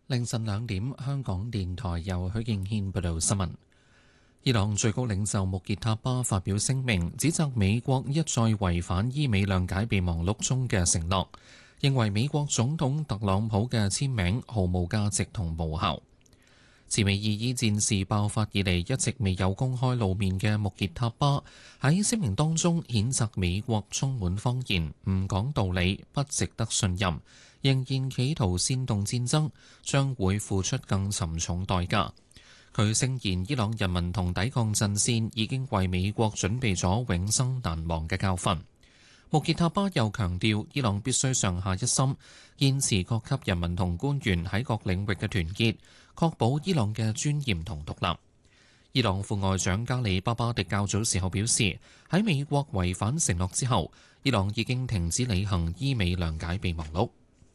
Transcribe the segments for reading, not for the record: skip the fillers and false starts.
凌晨2點，香港電台由許敬軒報道新聞。伊朗最高領袖穆傑塔巴發表聲明，指責美國一再違反伊美諒解備忘錄中嘅承諾，認為美國總統特朗普嘅簽名毫無價值同無效。自美伊伊戰事爆發以嚟一直未有公開露面嘅穆傑塔巴喺聲明當中譴責美國充滿謊言、唔講道理、不值得信任，仍然企圖煽動戰爭，將會付出更沉重代價。佢聲言伊朗人民同抵抗陣線已經為美國準備咗永生難忘嘅教訓。穆傑塔巴又強調，伊朗必須上下一心，堅持各級人民同官員喺各領域嘅團結，確保伊朗嘅尊嚴同獨立。伊朗副外長加里巴巴迪較早時候表示，喺美國違反承諾之後，伊朗已經停止履行伊美諒解備忘錄。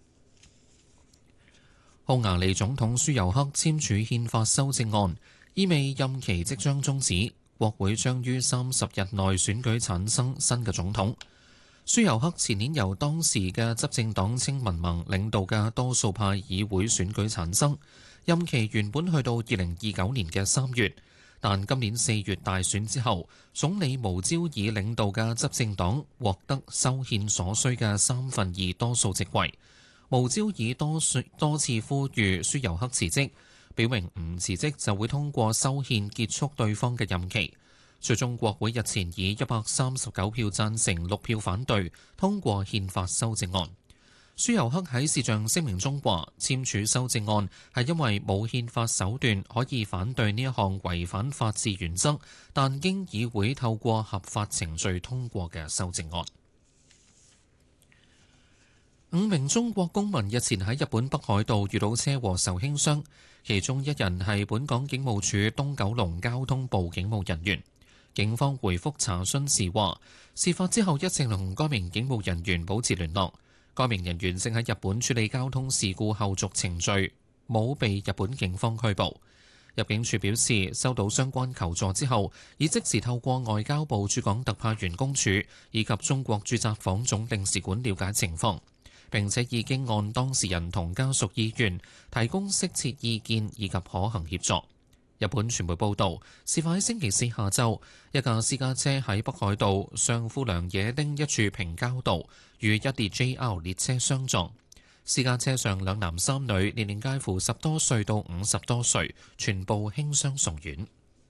匈牙利總統舒尤克簽署憲法修正案，意味任期即將終止，國會將於30日內選舉產生新嘅總統。舒尤克前年由當時嘅執政黨青民盟領導嘅多數派議會選舉產生，任期原本去到2029年嘅3月，但今年4月大選之後，總理無焦爾領導嘅執政黨獲得修憲所需嘅2/3多數席位。無焦爾多次呼籲舒尤克辭職，表明唔辭職就會通過修憲結束對方嘅任期。最終國會日前以139票贊成、6票反對通過憲法修正案。舒尤克喺視像聲明中話，簽署修正案係因為冇憲法手段可以反對呢一項違反法治原則，但經議會透過合法程序通過嘅修正案。5名中國公民日前喺日本北海道遇到車禍受輕傷，其中一人係本港警務處東九龍交通部警務人員。警方回覆查詢時話，事發之後一直同該名警務人員保持聯絡，該名人員正喺日本處理交通事故後續程序，冇被日本警方拘捕。入境處表示，收到相關求助之後，已即時透過外交部駐港特派員公署以及中國駐札幌總領事館了解情況，並且已經按當事人同家屬意願提供適切意見以及可行協助。日本傳媒報道，事發喺星期四下晝，一架私家車喺北海道上富良野町一處平交道與一列 JR 列車相撞。私家車上2男3女，年齡介乎10多歲到50多歲，全部輕傷送院。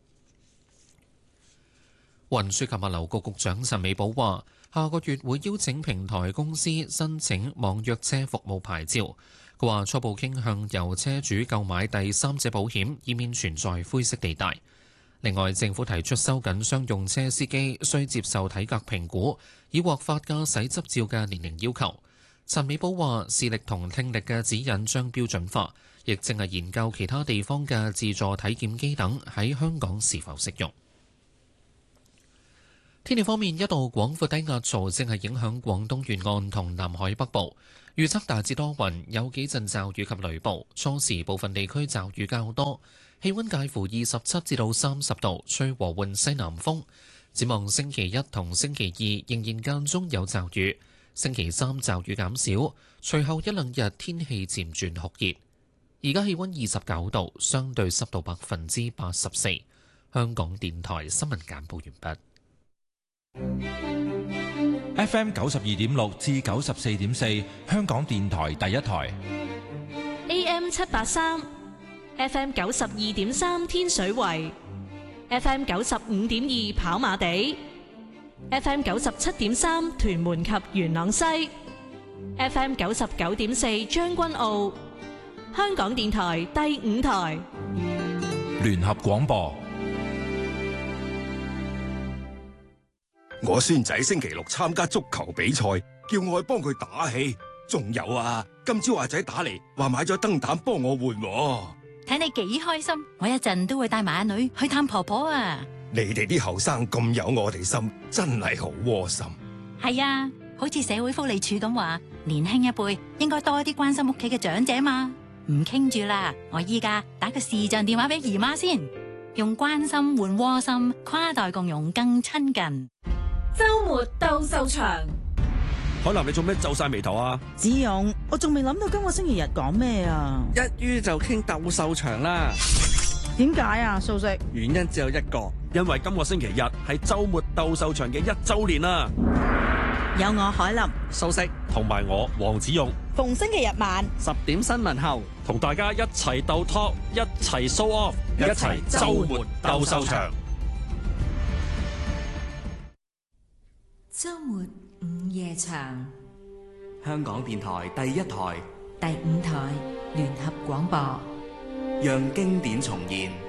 運輸及物流局局長陳美寶話，下個月會邀請平台公司申請網約車服務牌照。佢話初步傾向由車主購買第三者保險，以免存在灰色地帶。另外，政府提出收緊商用車司機需接受體格評估，以獲發駕駛執照嘅年齡要求。陳美寶話，視力同聽力嘅指引將標準化，亦正係研究其他地方嘅自助體檢機等喺香港是否適用。天氣方面，一道廣闊低壓槽正係影響廣東沿岸同南海北部，預測大致多雲，有幾陣驟雨及雷暴，初時部分地區驟雨較多，氣溫介乎27至到30度，吹和緩西南風。展望星期一同星期二仍然間中有驟雨，星期三驟雨減少，隨後一兩日天氣漸轉酷熱。而家氣溫29度，相對濕度84%。香港電台新聞簡報完畢。 FM 92.6至94.4，香港電台第一台。 AM 783 FM 92.3天水圍 FM 95.2跑馬地 FM 97.3屯門及元朗西 FM 99.4將軍澳。香港電台第五台聯合廣播。 我孫仔星期六參加足球比賽，叫我去幫佢打氣。仲有啊，今朝阿仔打嚟話買咗燈膽幫我換。 睇你幾開心，我一陣都會帶埋阿女去探婆婆啊！ 你哋啲後生咁有我哋心，真係好窩心。 係啊，好似社會福利署咁話，年輕一輩應該多啲關心屋企嘅長者嘛。唔傾住啦，我依家打個視像電話俾姨媽先，用關心換窩心，跨代共融更親近。 周末鬥獸場， 海南，你做咩皺晒眉頭啊？ 子勇，我仲未諗到今個星期日講咩啊？ 一於就傾鬥獸場啦。 點解啊，素食？ 原因只有一個， 因為今個星期日係週末鬥獸場嘅1週年啦。 有我海林、 素食同埋我黃子勇， 逢星期日晚 10點新聞後， 同大家一齊鬥 talk， 一齊 show off， 一齊週末鬥獸場。 週末午夜場， 香港電台第一台、 第5台聯合廣播， 讓經典重現。